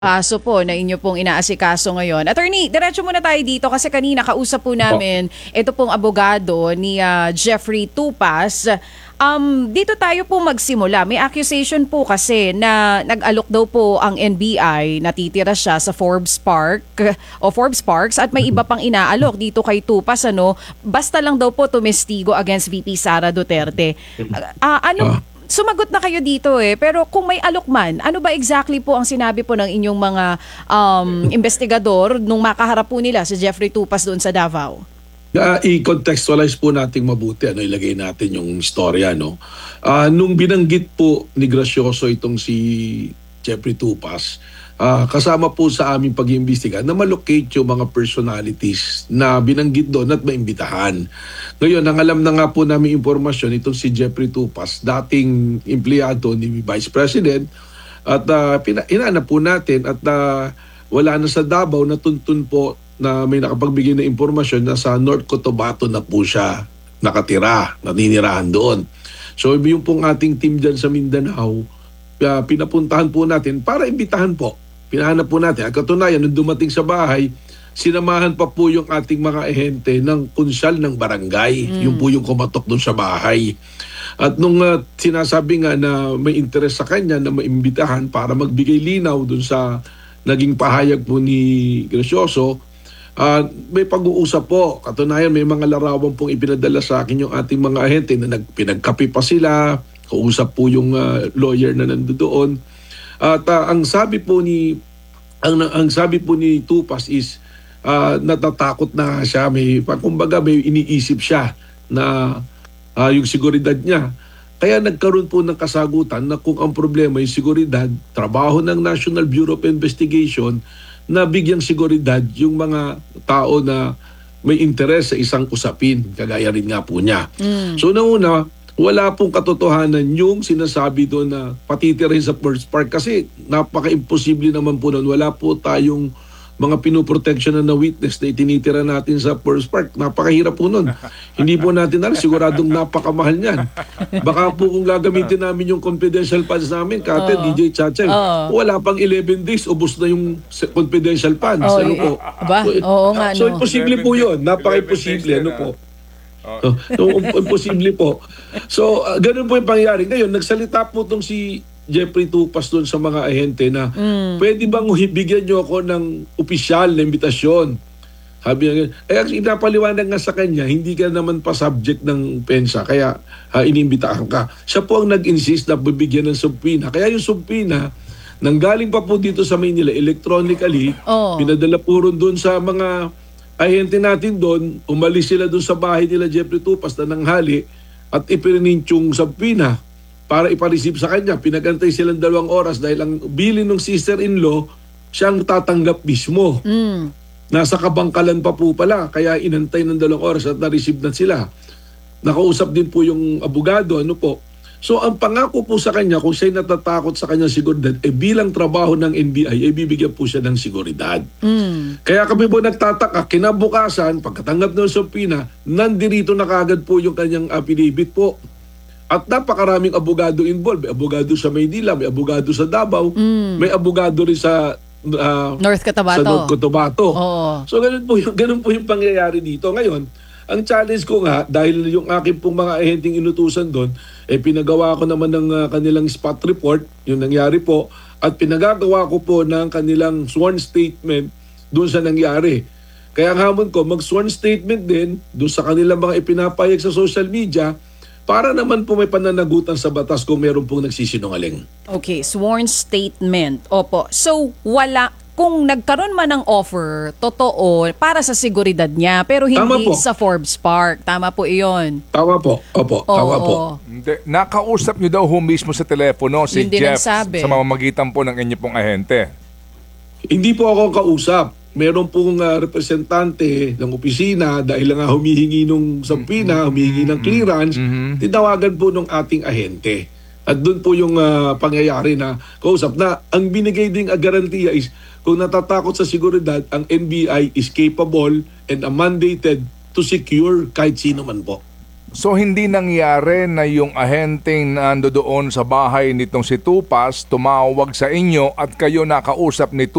Kaso po na inyo pong inaasikaso ngayon. Attorney, diretso muna tayo dito kasi kanina kausap po namin ito pong abogado ni Jeffrey Tupas. Dito tayo po magsimula. May accusation po kasi na nag-alok daw po ang NBI, natitira siya sa Forbes Park o Forbes Parks at may iba pang inaalok dito kay Tupas, basta lang daw po tumestigo against VP Sara Duterte. Sumagot na kayo dito pero kung may alok man, ano ba exactly po ang sinabi po ng inyong mga investigador nung makaharap po nila si Jeffrey Tupas doon sa Davao? I-contextualize po nating mabuti, ilagay natin yung istorya. Nung binanggit po ni Gracioso itong si Jeffrey Tupas, kasama po sa aming pag-iimbestiga na malocate yung mga personalities na binanggit doon at maimbitahan. Ngayon, ang alam na nga po namin impormasyon itong si Jeffrey Tupas, dating empleyado ni Vice President, at inanap po natin at wala na sa Davao, natuntun po na may nakapagbigay na impormasyon na sa North Cotabato na po siya nakatira, naninirahan doon. So yung pong ating team dyan sa Mindanao, pinapuntahan po natin para imbitahan po. Pinahanap po natin. Ang katunayan, nung dumating sa bahay, sinamahan pa po yung ating mga ehente ng konsyal ng barangay. Yung po yung kumatok doon sa bahay. At nung sinasabi nga na may interest sa kanya na maimbitahan para magbigay linaw doon sa naging pahayag po ni Gracioso, may pag-uusap po. Katunayan, may mga larawan pong ipinadala sa akin yung ating mga ahente na pinagkape pa sila. Kausap po yung lawyer na nandoon. At ang sabi po ni Tupas is natatakot na siya, kumbaga may iniisip siya na yung seguridad niya. Kaya nagkaroon po ng kasagutan na kung ang problema yung seguridad, trabaho ng National Bureau of Investigation na bigyang seguridad yung mga tao na may interes sa isang usapin, kagaya rin nga po niya. So nauna, wala pong katotohanan yung sinasabi doon na patitirahin sa Forbes Park kasi napaka-imposible naman po noon. Wala po tayong mga pinoprotection na witness na itinitira natin sa Forbes Park. Napakahirap po noon. Hindi po natin alam, siguradong napakamahal niyan. Baka po kung gagamitin namin yung confidential funds namin, Kate, DJ Chacha, wala pang 11 days, ubos na yung confidential funds. So imposible po yun. Napaka-imposible. Imposible po. So, ganun po yung pangyayari. Ngayon, nagsalita po itong si Jeffrey Tupas doon sa mga ahente na pwede bang bigyan nyo ako ng opisyal na imbitasyon? Sabi niya, inapaliwanag nga sa kanya, hindi ka naman pa subject ng pensa, kaya inimbitahan ka. Siya po ang nag-insist na bibigyan ng subpoena. Kaya yung subpoena, nanggaling pa po dito sa Maynila electronically, pinadala po ron doon sa mga ahente natin doon, umalis sila doon sa bahay nila Jeffrey Tupas na nanghali at ipininchong subpoena para ipareceive sa kanya. Pinagantay silang 2 oras dahil ang bilin ng sister-in-law siyang tatanggap mismo. Nasa kabangkalan pa po pala, kaya inantay ng 2 oras at na-receive na sila. Nakausap din po yung abogado, So ang pangako po sa kanya, kung siya'y natatakot sa kanyang seguridad, bilang trabaho ng NBI, bibigyan po siya ng seguridad. Kaya kami po nagtataka, kinabukasan, pagkatanggap ng subpoena, nandirito na kagad po yung kanyang affidavit po. At napakaraming abogado involved. May abogado sa Maynila, may abogado sa Davao, may abogado rin sa North Cotabato. Sa North Cotabato. So ganun po yung pangyayari dito. Ngayon, ang challenge ko nga, dahil yung aking pong mga ahenteng inutusan doon, pinagawa ko naman ng kanilang spot report, yung nangyari po, at pinagagawa ko po ng kanilang sworn statement doon sa nangyari. Kaya ang hamon ko, mag-sworn statement din doon sa kanilang mga ipinapayag sa social media para naman po may pananagutan sa batas kung meron pong nagsisinungaling. Okay, sworn statement. Opo. So, kung nagkaroon man ng offer, totoo, para sa seguridad niya, pero hindi sa Forbes Park. Tama po iyon. Tama po. Opo, tama po. Nakausap niyo daw mismo sa telepono si Hindi Jeff nagsabi. sa mamamagitan po ng inyo pong ahente. Hindi po ako kausap. Meron pong representante ng opisina dahil nga humihingi ng subpoena, humihingi ng clearance, tinawagan po ng ating ahente. At doon po yung pangyayari na kausap na ang binigay ding garantiya is kung natatakot sa seguridad, ang NBI is capable and mandated to secure kahit sino man po. So hindi nangyari na yung ahenteng nando doon sa bahay nitong si Tupas tumawag sa inyo at kayo nakausap ni